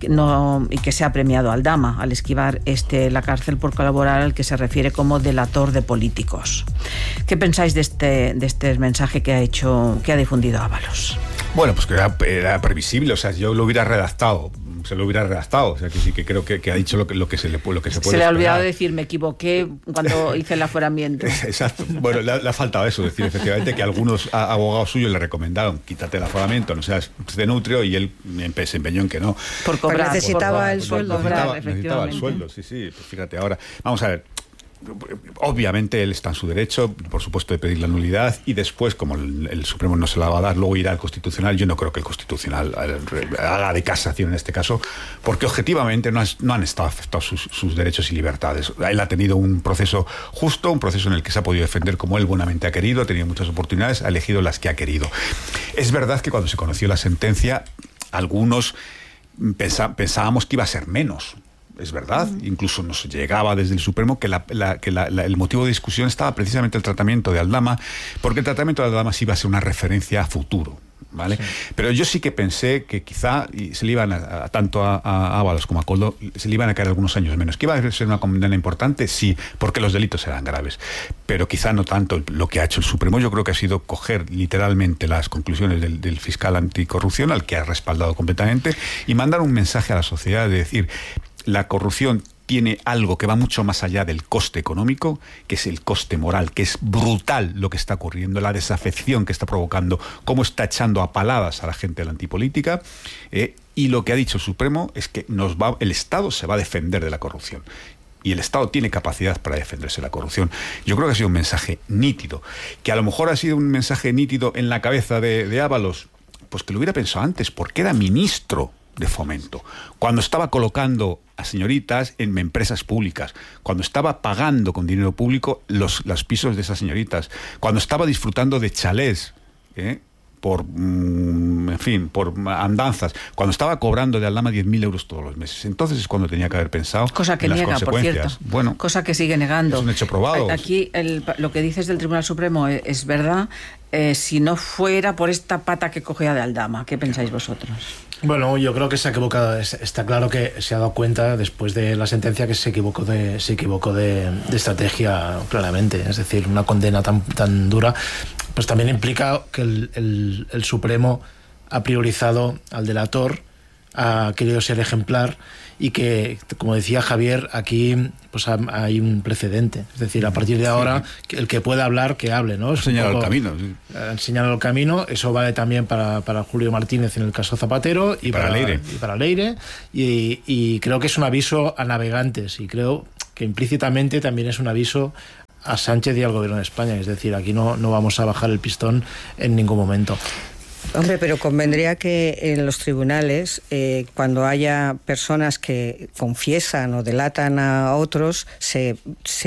no, y que se ha premiado a Aldama al esquivar este la cárcel por colaborar al que se refiere como delator de políticos. ¿Qué pensáis de este de este mensaje que ha hecho, que ha difundido Ábalos? Bueno, pues que era, era previsible, o sea, yo lo hubiera redactado, se lo hubiera redactado, o sea, que sí que creo que, que ha dicho lo que, lo que se le lo que se puede Se le ha esperar. olvidado decir, me equivoqué cuando hice el aforamiento. Exacto. Bueno, le, le ha faltado eso, decir efectivamente que algunos abogados suyos le recomendaron, quítate el aforamiento, no seas de nutrio, y él se empeñó en que no. Por cobrar. Pues necesitaba por cobrar, el sueldo. Necesitaba, necesitaba el sueldo, sí, sí. Pues fíjate, ahora, vamos a ver. Obviamente él está en su derecho, por supuesto, de pedir la nulidad, y después, como el, el Supremo no se la va a dar, luego irá al Constitucional. Yo no creo que el Constitucional haga de casación en este caso, porque objetivamente no, has, no han estado afectados sus, sus derechos y libertades. Él ha tenido un proceso justo, un proceso en el que se ha podido defender como él buenamente ha querido, ha tenido muchas oportunidades, ha elegido las que ha querido. Es verdad que cuando se conoció la sentencia, algunos pensa, pensábamos que iba a ser menos. Es verdad, uh-huh. Incluso nos llegaba desde el Supremo que, la, la, que la, la, el motivo de discusión estaba precisamente el tratamiento de Aldama, porque el tratamiento de Aldama sí iba a ser una referencia a futuro, ¿vale? Sí. Pero yo sí que pensé que quizá y se le iban a, a, tanto a, a Ábalos como a Koldo se le iban a caer algunos años menos. ¿Que iba a ser una condena importante? Sí, porque los delitos eran graves, pero quizá no tanto lo que ha hecho el Supremo. Yo creo que ha sido coger literalmente las conclusiones del, del fiscal anticorrupción, al que ha respaldado completamente, y mandar un mensaje a la sociedad de decir: la corrupción tiene algo que va mucho más allá del coste económico, que es el coste moral, que es brutal lo que está ocurriendo, la desafección que está provocando, cómo está echando a paladas a la gente de la antipolítica, eh, y lo que ha dicho el Supremo es que nos va, el Estado se va a defender de la corrupción. Y el Estado tiene capacidad para defenderse de la corrupción. Yo creo que ha sido un mensaje nítido. Que a lo mejor ha sido un mensaje nítido en la cabeza de, de Ábalos, pues que lo hubiera pensado antes, porque era ministro de Fomento, cuando estaba colocando a señoritas en empresas públicas, cuando estaba pagando con dinero público los, los pisos de esas señoritas, cuando estaba disfrutando de chalés ¿eh? por, en fin, por andanzas, cuando estaba cobrando de Aldama diez mil euros todos los meses. Entonces es cuando tenía que haber pensado cosa que en niega, las consecuencias. Por cierto. Bueno, cosa que sigue negando. Es un hecho probado. Aquí el, lo que dices del Tribunal Supremo es, es verdad, eh, si no fuera por esta pata que cogía de Aldama. ¿Qué pensáis vosotros? Bueno, yo creo que se ha equivocado. Está claro que se ha dado cuenta después de la sentencia que se equivocó de, se equivocó de, de estrategia claramente. Es decir, una condena tan, tan dura pues también implica que el, el, el Supremo ha priorizado al delator, ha querido ser ejemplar y que, como decía Javier, aquí pues hay un precedente. Es decir, a partir de ahora, sí, el que pueda hablar, que hable, ¿no? Señala el camino. Sí. Han señalado el camino. Eso vale también para, para Julio Martínez en el caso Zapatero y para, para Leire. Y para Leire. Y, y creo que es un aviso a navegantes y creo que implícitamente también es un aviso a Sánchez y al Gobierno de España. Es decir, aquí no, no vamos a bajar el pistón en ningún momento. Hombre, pero convendría que en los tribunales, eh, cuando haya personas que confiesan o delatan a otros, se,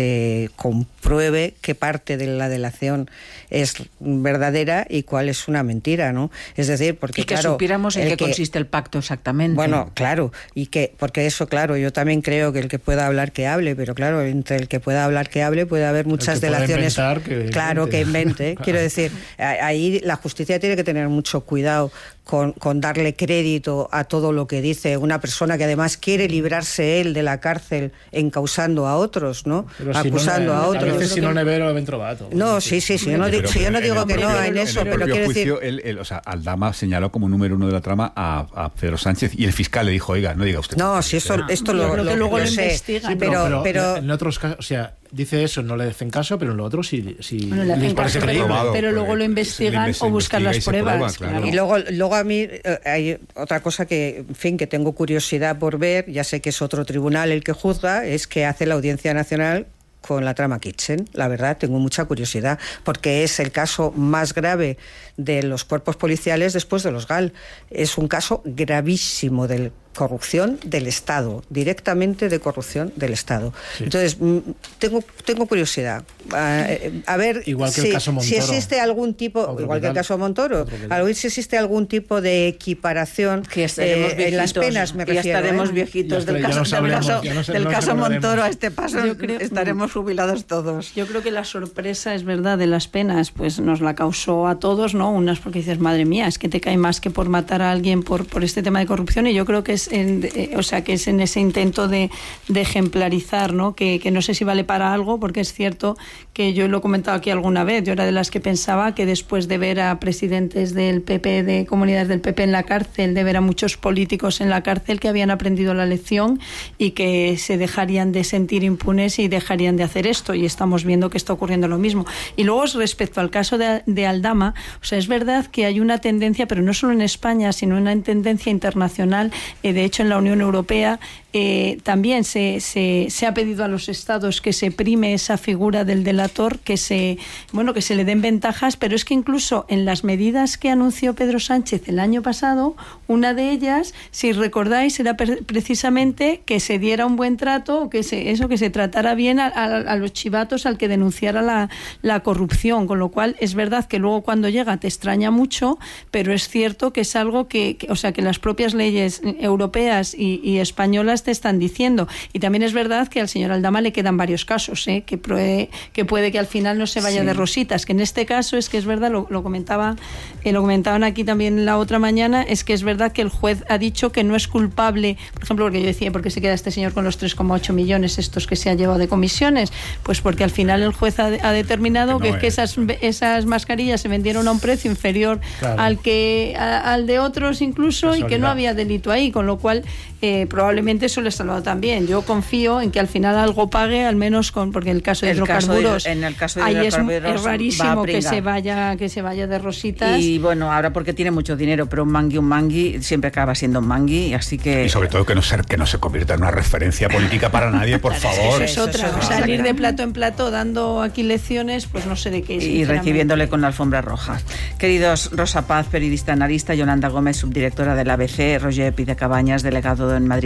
se compruebe qué parte de la delación es verdadera y cuál es una mentira, ¿no? Es decir, porque y que claro, supiéramos en qué que, consiste el pacto exactamente. Bueno, claro, y que porque eso, claro, yo también creo que el que pueda hablar que hable, pero claro, entre el que pueda hablar que hable puede haber muchas delaciones. Inventar, que claro, invente. que invente. Claro. Quiero decir, ahí la justicia tiene que tener mucho cuidado con, con darle crédito a todo lo que dice una persona que además quiere librarse él de la cárcel encausando a otros, ¿no? Pero acusando si no, a otros. A veces si no ne vero, ben trovato. No, sí, sí, sí. Yo no, digo, si yo no digo que no en eso, en el pero quiero juicio, decir... él, él, o sea, Aldama señaló como número uno de la trama a, a Pedro Sánchez y el fiscal le dijo, oiga, no diga usted. No, si esto, esto lo, lo, lo, luego lo lo sé, investigan. Sí, pero, pero, pero... en otros casos, o sea, dice eso, no le hacen caso, pero en lo otro sí, sí bueno, le hacen caso, pero, probado, pero luego lo investigan o buscan las pruebas. Prueba, claro. Claro. Y luego, luego a mí eh, hay otra cosa que, en fin, que tengo curiosidad por ver, ya sé que es otro tribunal el que juzga, es que hace la Audiencia Nacional con la trama Kitchen. La verdad, tengo mucha curiosidad, porque es el caso más grave de los cuerpos policiales después de los G A L. Es un caso gravísimo de corrupción del Estado, directamente de corrupción del Estado. Sí. Entonces, tengo, tengo curiosidad. A, a ver igual que si, el caso Montoro. si existe algún tipo, Otro igual que el caso Montoro, a ver si existe algún tipo de equiparación que estaremos eh, en las penas, me refiero. Ya estaremos ¿eh? viejitos ya del caso, sabremos, del caso, no sé, del no caso Montoro a este paso. Yo creo, estaremos jubilados todos. Yo creo que la sorpresa, es verdad, de las penas, pues nos la causó a todos, ¿no? Unas porque dices, madre mía, es que te cae más que por matar a alguien por, por este tema de corrupción, y yo creo que es en, eh, o sea, que es en ese intento de, de ejemplarizar, ¿no? Que, que no sé si vale para algo, porque es cierto que yo lo he comentado aquí alguna vez, yo era de las que pensaba que después de ver a presidentes del P P, de comunidades del P P en la cárcel, de ver a muchos políticos en la cárcel, que habían aprendido la lección y que se dejarían de sentir impunes y dejarían de hacer esto, y estamos viendo que está ocurriendo lo mismo. Y luego, respecto al caso de, de Aldama, o sea, es verdad que hay una tendencia, pero no solo en España, sino una tendencia internacional, eh, de hecho en la Unión Europea eh, también se, se, se ha pedido a los estados que se prime esa figura del delator, que se, bueno, que se le den ventajas, pero es que incluso en las medidas que anunció Pedro Sánchez el año pasado, una de ellas, si recordáis, era per- precisamente que se diera un buen trato, que se, eso, que se tratara bien a, a, a los chivatos al que denunciara la, la corrupción, con lo cual es verdad que luego cuando llega te extraña mucho, pero es cierto que es algo que, que o sea, que las propias leyes europeas y, y españolas te están diciendo. Y también es verdad que al señor Aldama le quedan varios casos, ¿eh? que, puede, que puede que al final no se vaya sí. de rositas, que en este caso es que es verdad, lo, lo comentaba, eh, lo comentaban aquí también la otra mañana, es que es verdad que el juez ha dicho que no es culpable, por ejemplo, porque yo decía, ¿por qué se queda este señor con los tres coma ocho millones estos que se ha llevado de comisiones? Pues porque al final el juez ha, ha determinado que, no que, que esas, esas mascarillas se vendieron a un precio inferior claro. al que a, al de otros incluso, y que no había delito ahí, con lo cual eh, probablemente eso le ha salvado también. Yo confío en que al final algo pague, al menos con, porque el caso de el hidrocarburos, caso de, en el caso de ahí hidrocarburos es, es rarísimo que se vaya que se vaya de rositas. Y bueno, ahora porque tiene mucho dinero, pero un mangui, un mangui siempre acaba siendo un mangui, así que... Y sobre todo que no se, que no se convierta en una referencia política para nadie, por favor. Eso es otra, eso es otra. Salir de plato en plato dando aquí lecciones, pues no sé de qué. Y recibiéndole con la alfombra roja. Queridos, Rosa Paz, periodista analista, Yolanda Gómez, subdirectora del A B C, Roger Pidecabañas, delegado en Madrid de la Agencia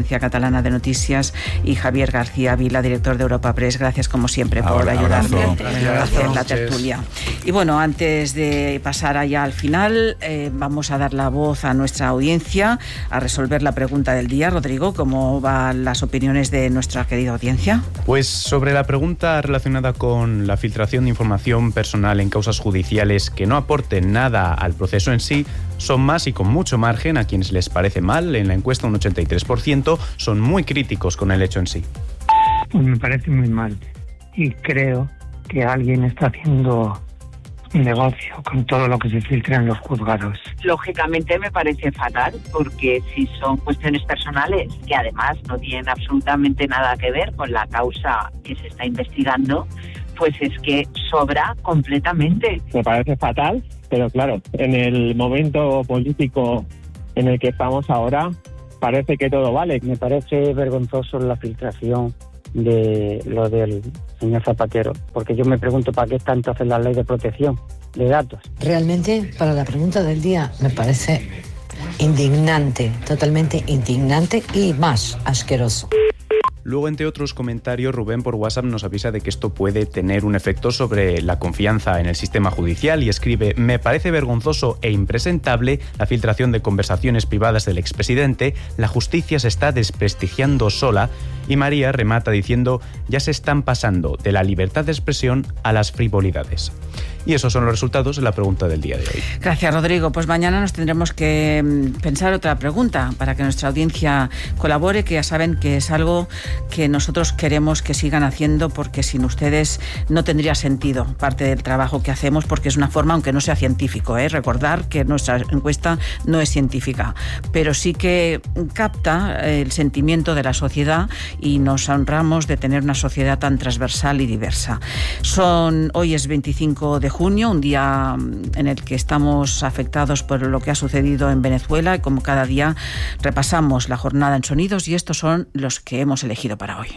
Agencia Catalana de Noticias, y Javier García Vila, director de Europa Press. Gracias como siempre por Ahora, ayudarme a hacer la tertulia. Y bueno, antes de pasar allá al final, eh, vamos a dar la voz a nuestra audiencia, a resolver la pregunta del día. Rodrigo, ¿cómo van las opiniones de nuestra querida audiencia? Pues sobre la pregunta relacionada con la filtración de información personal en causas judiciales que no aporten nada al proceso en sí, son más y con mucho margen a quienes les parece mal. En la encuesta un ochenta y tres por ciento son muy críticos con el hecho en sí. Pues me parece muy mal y creo que alguien está haciendo negocio con todo lo que se filtra en los juzgados. Lógicamente me parece fatal, porque si son cuestiones personales que además no tienen absolutamente nada que ver con la causa que se está investigando, pues es que sobra completamente. Me parece fatal, pero claro, en el momento político en el que estamos ahora, parece que todo vale. Me parece vergonzoso la filtración de lo del señor Zapatero, porque yo me pregunto para qué está entonces la ley de protección de datos. Realmente, para la pregunta del día, me parece indignante, totalmente indignante y más asqueroso. Luego, entre otros comentarios, Rubén por WhatsApp nos avisa de que esto puede tener un efecto sobre la confianza en el sistema judicial y escribe: me parece vergonzoso e impresentable la filtración de conversaciones privadas del expresidente, la justicia se está desprestigiando sola. Y María remata diciendo: ya se están pasando de la libertad de expresión a las frivolidades. Y esos son los resultados de la pregunta del día de hoy. Gracias, Rodrigo. Pues mañana nos tendremos que pensar otra pregunta para que nuestra audiencia colabore, que ya saben que es algo que nosotros queremos que sigan haciendo, porque sin ustedes no tendría sentido parte del trabajo que hacemos, porque es una forma, aunque no sea científico, ¿eh? Recordar que nuestra encuesta no es científica, pero sí que capta el sentimiento de la sociedad y nos honramos de tener una sociedad tan transversal y diversa. Son, hoy es veinticinco de junio, un día en el que estamos afectados por lo que ha sucedido en Venezuela, y como cada día repasamos la jornada en sonidos, y estos son los que hemos elegido para hoy.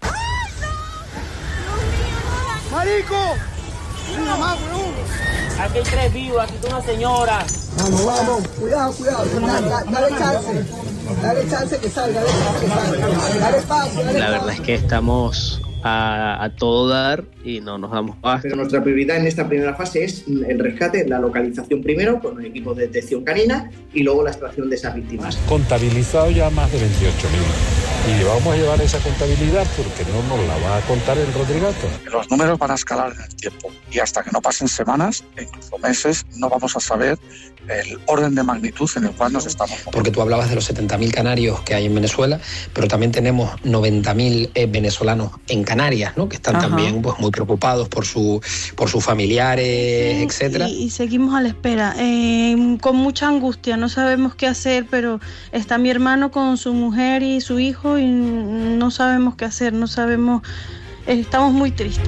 ¡Marico! ¡Una más, weón! Aquí hay tres vivos, aquí está una señora. Vamos, vamos, cuidado, cuidado. Dale, dale chance. Dale chance que salga, dale chance que salga. Dale espacio, dale. La verdad es que estamos a, a todo dar y no nos damos paz. Pero nuestra prioridad en esta primera fase es el rescate, la localización primero con un equipo de detección canina y luego la extracción de esas víctimas. Contabilizado ya más de veintiocho mil. Y vamos a llevar esa contabilidad porque no nos la va a contar el Rodrigato. Los números van a escalar en el tiempo y hasta que no pasen semanas e incluso meses no vamos a saber el orden de magnitud en el cual nos estamos moviendo. Porque tú hablabas de los setenta mil canarios que hay en Venezuela, pero también tenemos noventa mil eh, venezolanos en Canarias, ¿no? Que están Ajá. también pues, muy preocupados por, su, por sus familiares, sí, etcétera. Y, y seguimos a la espera, eh, con mucha angustia, no sabemos qué hacer, pero está mi hermano con su mujer y su hijo y no sabemos qué hacer, no sabemos, estamos muy tristes.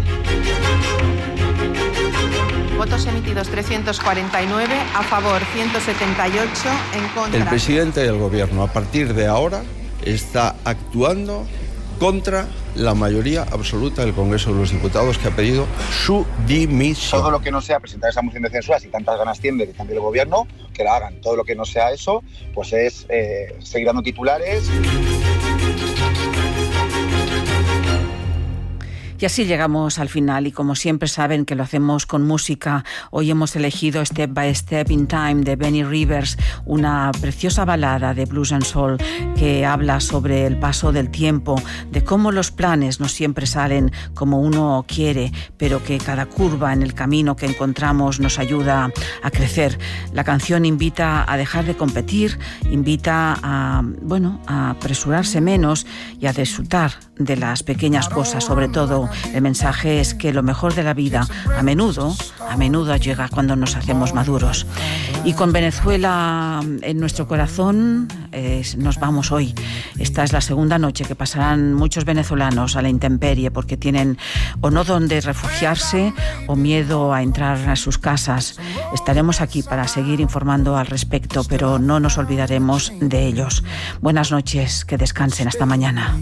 Votos emitidos trescientos cuarenta y nueve, a favor ciento setenta y ocho, en contra. El presidente del gobierno a partir de ahora está actuando contra la mayoría absoluta del Congreso de los Diputados, que ha pedido su dimisión. Todo lo que no sea presentar esa moción de censura, si tantas ganas tiene que cambie el gobierno, que la hagan. Todo lo que no sea eso, pues es eh, seguir dando titulares. Y así llegamos al final, y como siempre saben que lo hacemos con música. Hoy hemos elegido Step by Step in Time de Benny Rivers, una preciosa balada de blues and soul que habla sobre el paso del tiempo, de cómo los planes no siempre salen como uno quiere, pero que cada curva en el camino que encontramos nos ayuda a crecer. La canción invita a dejar de competir, invita a, bueno, a apresurarse menos y a disfrutar de las pequeñas cosas. Sobre todo, el mensaje es que lo mejor de la vida a menudo, a menudo llega cuando nos hacemos maduros. Y con Venezuela en nuestro corazón eh, nos vamos hoy. Esta es la segunda noche que pasarán muchos venezolanos a la intemperie porque tienen o no donde refugiarse o miedo a entrar a sus casas. Estaremos aquí para seguir informando al respecto, pero no nos olvidaremos de ellos. Buenas noches, que descansen, hasta mañana.